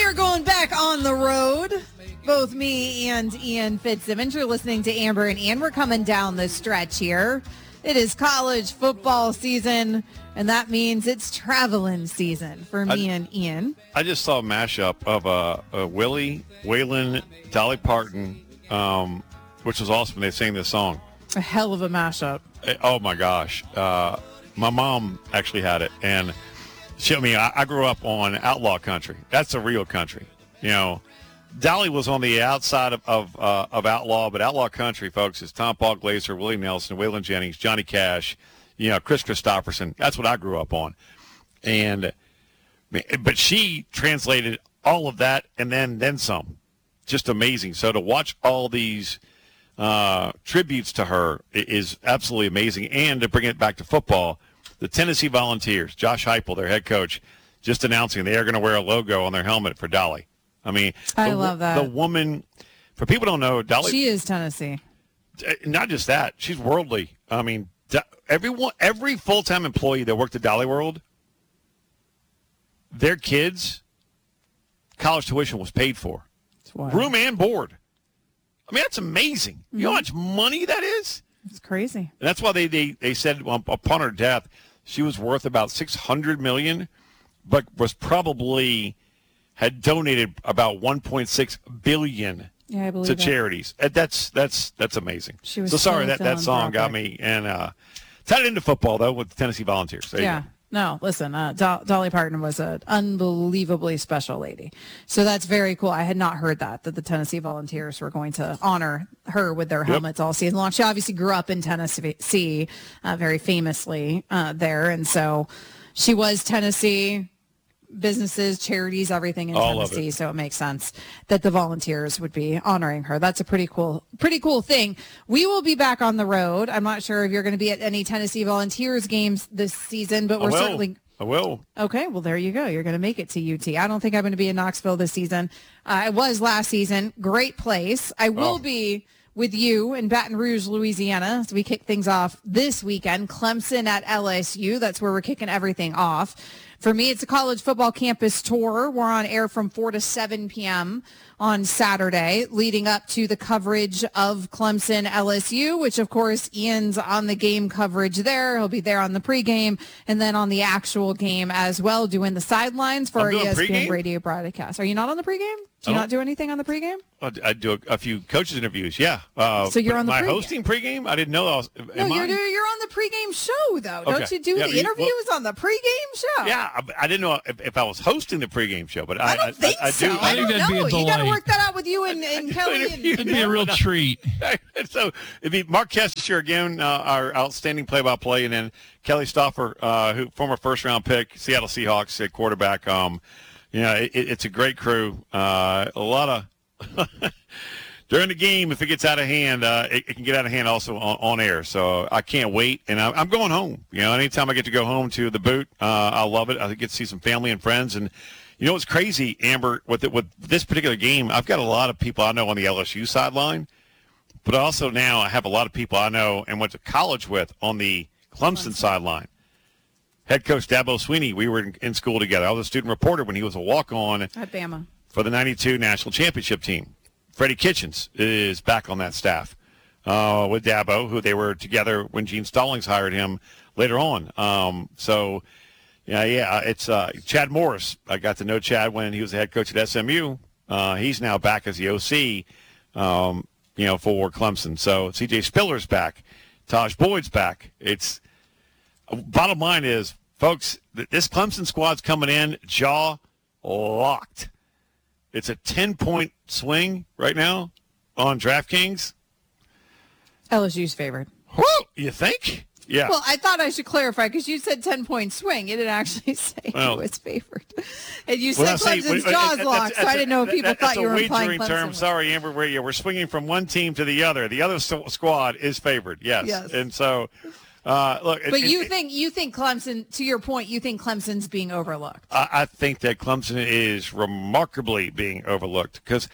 are going back on the road. Both me and Ian Fitzsimmons. You're listening to Amber and Ian. We're coming down the stretch here. It is college football season, and that means it's traveling season for me and Ian. I just saw a mashup of Willie, Waylon, Dolly Parton, which was awesome. They sang this song. A hell of a mashup. Oh, my gosh. My mom actually had it, and I grew up on outlaw country. That's a real country. You know, Dolly was on the outside of outlaw, but outlaw country, folks, is Tom Paul Glaser, Willie Nelson, Waylon Jennings, Johnny Cash, Chris Christopherson. That's what I grew up on. But she translated all of that and then some. Just amazing. So to watch all these tributes to her is absolutely amazing. And to bring it back to football, the Tennessee Volunteers, Josh Heupel, their head coach, just announcing they are going to wear a logo on their helmet for Dolly. I mean, I love that. The woman, for people who don't know, Dolly. She is Tennessee. Not just that, she's worldly. I mean, every full-time employee that worked at Dolly World, their kids' college tuition was paid for. Room and board. I mean, that's amazing. Mm-hmm. You know how much money that is? It's crazy. And that's why they said upon her death, she was worth about $600 million, but was probably had donated about $1.6 billion to charities. That's amazing. She was so sorry that song got me. And tied into football, though, with the Tennessee Volunteers. There you go. No, listen, Dolly Parton was an unbelievably special lady. So that's very cool. I had not heard that the Tennessee Volunteers were going to honor her with their helmets all season long. She obviously grew up in Tennessee, very famously there. And so she was Tennessee, businesses, charities, everything in Tennessee. So it makes sense that the Volunteers would be honoring her. That's a pretty cool thing. We will be back on the road. I'm not sure if you're going to be at any Tennessee Volunteers games this season, but I will. Okay, well, there you go. You're going to make it to UT. I don't think I'm going to be in Knoxville this season. I was last season. Great place. I will be with you in Baton Rouge, Louisiana, as we kick things off this weekend. Clemson at LSU. That's where we're kicking everything off. For me, it's a college football campus tour. We're on air from 4 to 7 p.m. on Saturday, leading up to the coverage of Clemson LSU, which, of course, Ian's on the game coverage there. He'll be there on the pregame and then on the actual game as well, doing the sidelines for our ESPN radio broadcast. Are you not on the pregame? Do you not do anything on the pregame? I do a few coaches interviews, yeah. So you're on the pregame. Hosting pregame? I didn't know I was. No, you're on the pregame show, though. Okay. Don't you do the interviews on the pregame show? Yeah, I didn't know if I was hosting the pregame show, but I don't think so. do. I don't know. You got to work that out with you and Kelly. It'd be a real treat. So it'd be Mark Kessler again, our outstanding play-by-play, and then Kelly Stauffer, who former first-round pick, Seattle Seahawks at quarterback. It's a great crew. A lot of during the game, if it gets out of hand, it can get out of hand also on air. So I can't wait, and I'm going home. Anytime I get to go home to the boot, I love it. I get to see some family and friends. And what's crazy, Amber, with this particular game, I've got a lot of people I know on the LSU sideline, but also now I have a lot of people I know and went to college with on the Clemson sideline. Head coach Dabo Swinney, we were in school together. I was a student reporter when he was a walk-on at Bama for the 92 national championship team. Freddie Kitchens is back on that staff with Dabo, who they were together when Gene Stallings hired him later on. It's Chad Morris. I got to know Chad when he was the head coach at SMU. He's now back as the OC, for Clemson. So C.J. Spiller's back. Taj Boyd's back. Bottom line is, folks, this Clemson squad's coming in jaw locked. It's a 10-point swing right now on DraftKings. LSU's favored. Woo! You think? Yeah. Well, I thought I should clarify because you said 10-point swing. You didn't actually say who was favored. And you said Clemson's jaws locked, so I didn't know if people thought you were implying Clemson. Term. Sorry, Amber, we're swinging from one team to the other. The other squad is favored, yes. And so... But you think Clemson, to your point, you think Clemson's being overlooked? I think that Clemson is remarkably being overlooked because,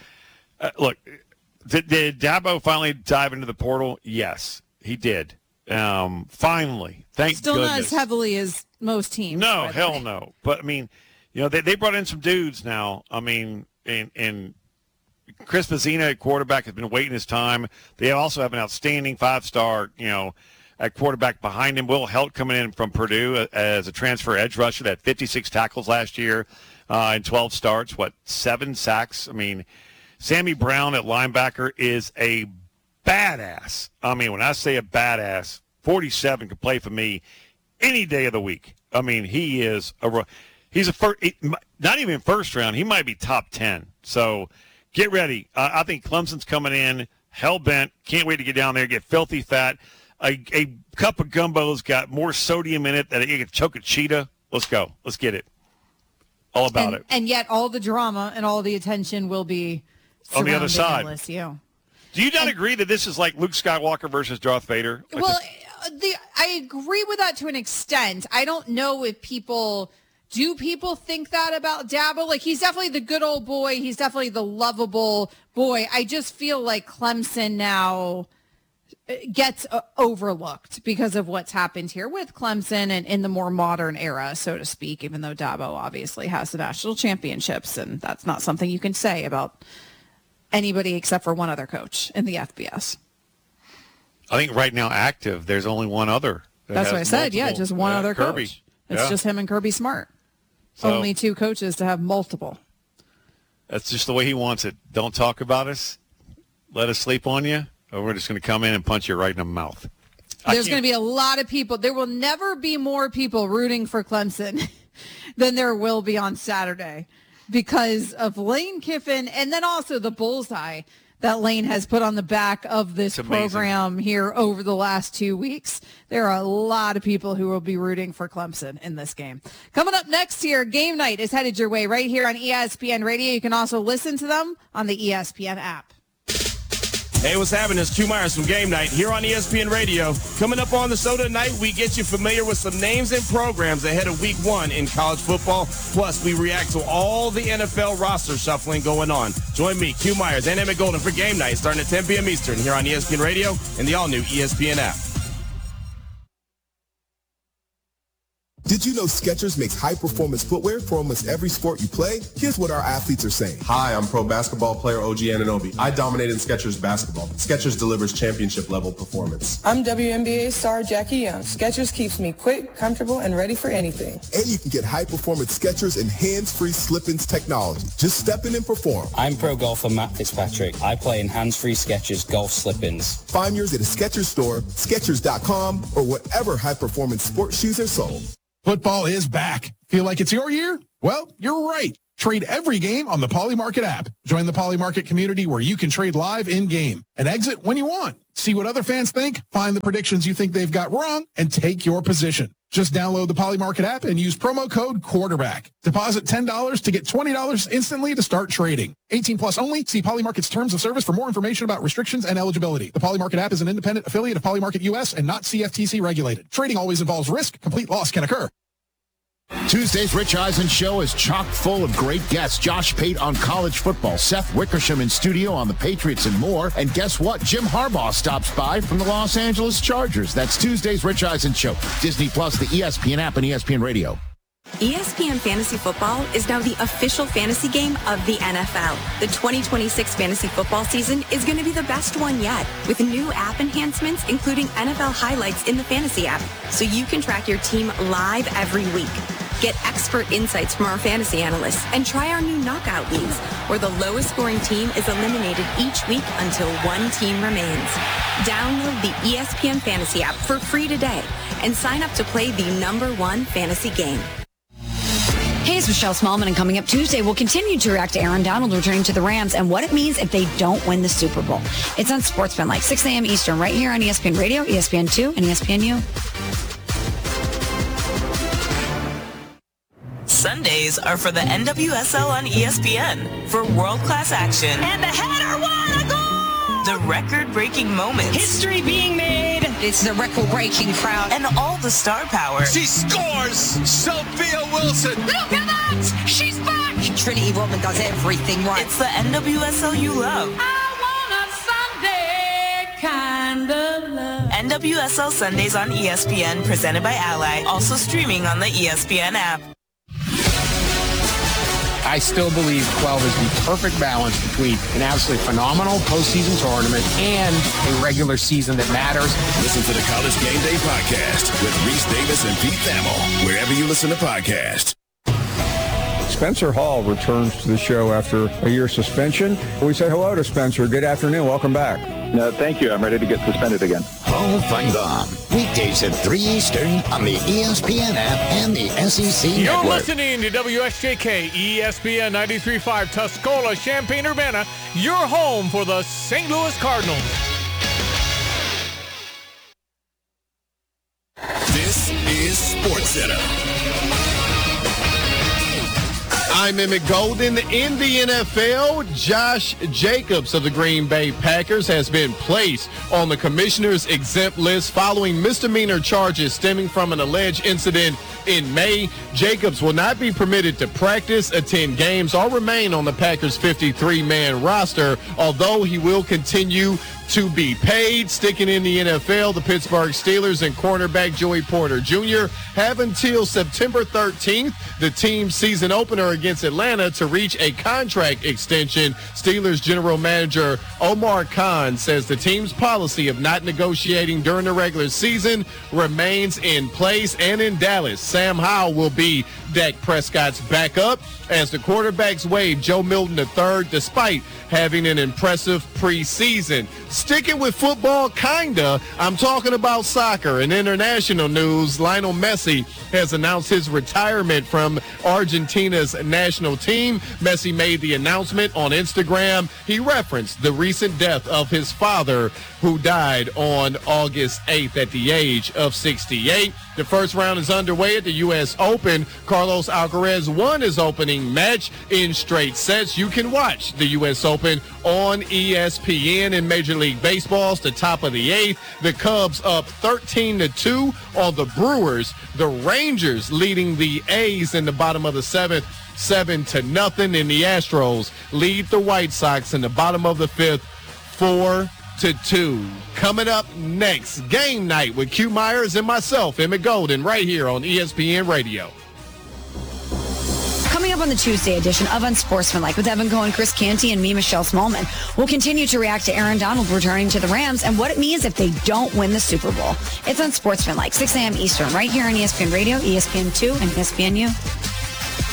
did Dabo finally dive into the portal? Yes, he did. Finally, thank Still goodness. Not as heavily as most teams. No, hell no. But, I mean, they brought in some dudes now. I mean, and Chris Mazzina at quarterback has been waiting his time. They also have an outstanding 5-star, at quarterback behind him. Will Helt coming in from Purdue as a transfer edge rusher that had 56 tackles last year and 12 starts, 7 sacks. I mean, Sammy Brown at linebacker is a badass. I mean, when I say a badass, 47 could play for me any day of the week. I mean, he is he's not even first round. He might be top 10. So get ready. I think Clemson's coming in hell-bent. Can't wait to get down there, get filthy fat. A cup of gumbo's got more sodium in it than you can choke a cheetah. Let's go. Let's get it. All about it. And yet all the drama and all the attention will be on the other side. LSU. Do you not agree that this is like Luke Skywalker versus Darth Vader? I agree with that to an extent. I don't know if people think that about Dabo? Like, he's definitely the good old boy. He's definitely the lovable boy. I just feel like Clemson now gets overlooked because of what's happened here with Clemson and in the more modern era, so to speak, even though Dabo obviously has the national championships, and that's not something you can say about anybody except for one other coach in the FBS. I think right now active, there's only one other. That's what I said. Yeah, just one other Kirby. coach. It's just him and Kirby Smart. So, only 2 coaches to have multiple. That's just the way he wants it. Don't talk about us. Let us sleep on you. Or we're just going to come in and punch you right in the mouth. There's going to be a lot of people. There will never be more people rooting for Clemson than there will be on Saturday because of Lane Kiffin and then also the bullseye that Lane has put on the back of this program here over the last 2 weeks. There are a lot of people who will be rooting for Clemson in this game. Coming up next here, Game Night is headed your way right here on ESPN Radio. You can also listen to them on the ESPN app. Hey, what's happening? It's Q Myers from Game Night here on ESPN Radio. Coming up on the show tonight, we get you familiar with some names and programs ahead of Week 1 in college football. Plus, we react to all the NFL roster shuffling going on. Join me, Q Myers, and Emmett Golden for Game Night starting at 10 p.m. Eastern here on ESPN Radio and the all-new ESPN app. Did you know Skechers makes high-performance footwear for almost every sport you play? Here's what our athletes are saying. Hi, I'm pro basketball player OG Anunoby. I dominate in Skechers basketball. Skechers delivers championship-level performance. I'm WNBA star Jackie Young. Skechers keeps me quick, comfortable, and ready for anything. And you can get high-performance Skechers and hands-free slip-ins technology. Just step in and perform. I'm pro golfer Matt Fitzpatrick. I play in hands-free Skechers golf slip-ins. Find yours at a Skechers store, Skechers.com, or whatever high-performance sports shoes are sold. Football is back. Feel like it's your year? Well, you're right. Trade every game on the Polymarket app. Join the Polymarket community where you can trade live in-game and exit when you want. See what other fans think, find the predictions you think they've got wrong, and take your position. Just download the Polymarket app and use promo code QUARTERBACK. Deposit $10 to get $20 instantly to start trading. 18 plus only. See Polymarket's terms of service for more information about restrictions and eligibility. The Polymarket app is an independent affiliate of Polymarket US and not CFTC regulated. Trading always involves risk. Complete loss can occur. Tuesday's Rich Eisen show is chock full of great guests. Josh Pate on college football, Seth Wickersham in studio on the Patriots and more. And guess what? Jim Harbaugh stops by from the Los Angeles Chargers. That's Tuesday's Rich Eisen show. Disney Plus, the ESPN app, and ESPN Radio. ESPN Fantasy Football is now the official fantasy game of the NFL. The 2026 fantasy football season is going to be the best one yet, with new app enhancements, including NFL highlights in the fantasy app, so you can track your team live every week. Get expert insights from our fantasy analysts and try our new knockout leagues, where the lowest scoring team is eliminated each week until one team remains. Download the ESPN Fantasy app for free today and sign up to play the #1 fantasy game. Hey, it's Michelle Smallman, and coming up Tuesday, we'll continue to react to Aaron Donald returning to the Rams and what it means if they don't win the Super Bowl. It's on Sportsman, like 6 a.m. Eastern, right here on ESPN Radio, ESPN2, and ESPNU. Sundays are for the NWSL on ESPN for world-class action. And the header won a goal! The record-breaking moments. History being made. It's the record-breaking crowd. And all the star power. She scores! Sophia Wilson! Look at that! She's back! Trinity Rodman does everything right. It's the NWSL you love. I want a Sunday kind of love. NWSL Sundays on ESPN, presented by Ally. Also streaming on the ESPN app. I still believe 12 is the perfect balance between an absolutely phenomenal postseason tournament and a regular season that matters. Listen to the College Game Day podcast with Reese Davis and Pete Thamel, wherever you listen to podcasts. Spencer Hall returns to the show after a year suspension. We say hello to Spencer. Good afternoon. Welcome back. No, thank you. I'm ready to get suspended again. Hall Fight On. Weekdays at 3 Eastern on the ESPN app and the SEC You're Network. listening to WSJK ESPN 93.5 Tuscola, Champaign-Urbana, your home for the St. Louis Cardinals. This is SportsCenter. I'm Emmett Golden. In the NFL, Josh Jacobs of the Green Bay Packers has been placed on the commissioner's exempt list following misdemeanor charges stemming from an alleged incident in May. Jacobs will not be permitted to practice, attend games, or remain on the Packers' 53-man roster, although he will continue to be paid. Sticking in the NFL, the Pittsburgh Steelers and cornerback Joey Porter Jr. have until September 13th, the team's season opener against Atlanta, to reach a contract extension. Steelers general manager Omar Khan says the team's policy of not negotiating during the regular season remains in place. And in Dallas, Sam Howell will be Dak Prescott's backup as the quarterbacks waive Joe Milton III despite having an impressive preseason. Sticking with football, kinda, I'm talking about soccer. In international news, Lionel Messi has announced his retirement from Argentina's national team. Messi made the announcement on Instagram. He referenced the recent death of his father, who died on August 8th at the age of 68. The first round is underway at the U.S. Open. Carlos Alcaraz won his opening match in straight sets. You can watch the U.S. Open on ESPN. In Major League Baseball, the top of the 8th. The Cubs up 13-2 on the Brewers. The Rangers leading the A's in the bottom of the 7th. 7-0. And the Astros lead the White Sox in the bottom of the 5th. 4-2. Coming up next, Game Night with Q Myers and myself, Emmett Golden, right here on ESPN Radio. Coming up on the Tuesday edition of Unsportsmanlike with Evan Cohen, Chris Canty, and me, Michelle Smallman, we'll continue to react to Aaron Donald returning to the Rams and what it means if they don't win the Super Bowl. It's Unsportsmanlike, 6 a.m. Eastern, right here on ESPN Radio, ESPN2, and ESPNU.